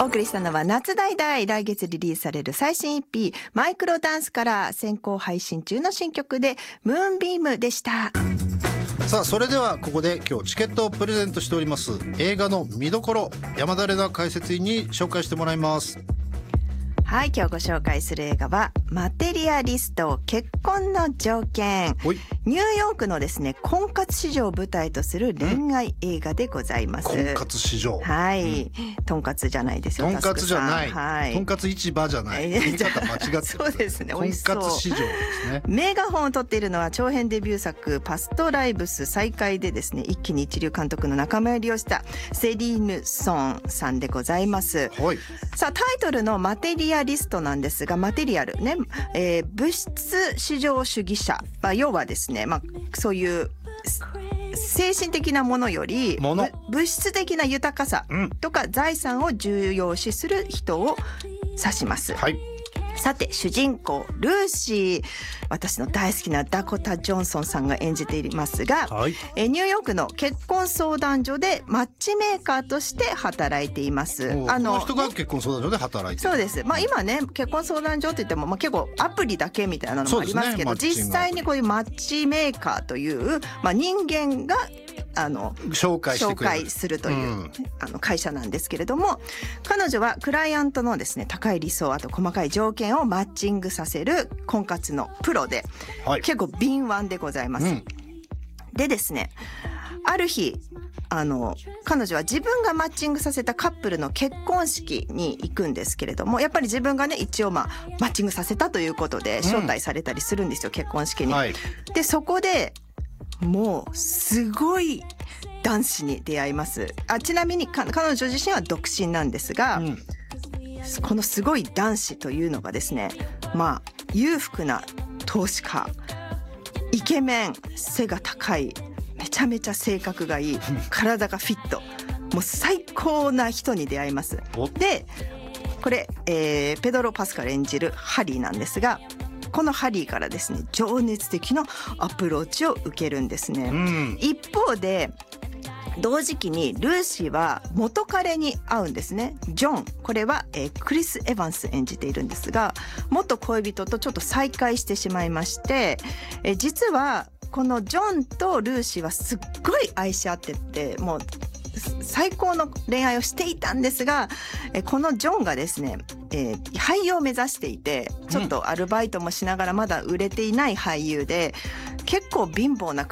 お送りしたのは夏代々来月リリースされる最新 EP マイクロダンスから先行配信中の新曲でムーンビームでした。 さあそれではここで今日チケットをプレゼントしております映画の見どころ、山田玲奈解説員に紹介してもらいます。 はい、今日ご紹介する映画はマテリアリスト結婚の条件。ニューヨークのですね婚活市場を舞台とする恋愛映画でございます。 婚活市場、 はい、とんかつじゃないですよ。 とんかつじゃない、 はい、 とんかつ市場じゃない、言い方間違ってる。 そうですね、 婚活市場ですね。 メガホンを取っているのは長編デビュー作パストライブス再開でですね一気に一流監督の仲間入りをしたセリーヌ・ソンさんでございます。 はい、 さあタイトルのマテリアリストなんですが、マテリアルね、物質至上主義者、要はですね、そういう精神的なものより物質的な豊かさとか財産を重要視する人を指します。はい、さて主人公ルーシー、私の大好きなダコタ・ジョンソンさんが演じていますが、はい、ニューヨークの結婚相談所でマッチメーカーとして働いています。 この人が結婚相談所で働いている。 そうです。今ね結婚相談所って言っても、結構アプリだけみたいなのもありますけど、実際にこういうマッチメーカーという、人間が紹介するという、会社なんですけれども、彼女はクライアントのですね高い理想、あと細かい条件をマッチングさせる婚活のプロで、はい、結構敏腕でございます。でですね、ある日彼女は自分がマッチングさせたカップルの結婚式に行くんですけれども、やっぱり自分がね一応マッチングさせたということで招待されたりするんですよ、結婚式に。はい、でそこでもうすごい男子に出会います。ちなみに彼女自身は独身なんですが、このすごい男子というのがですね、裕福な投資家、イケメン、背が高い、めちゃめちゃ性格がいい、体がフィット、もう最高な人に出会います。でこれ、ペドロ・パスカル演じるハリーなんですが、このハリーからですね情熱的なアプローチを受けるんですね。一方で同時期にルーシーは元彼に会うんですね。ジョン、これは、クリス・エヴァンス演じているんですが、元恋人とちょっと再会してしまいまして、実はこのジョンとルーシーはすっごい愛し合ってて、もう最高の恋愛をしていたんですが、このジョンがですね、俳優を目指していて、ちょっとアルバイトもしながらまだ売れていない俳優で、結構貧乏な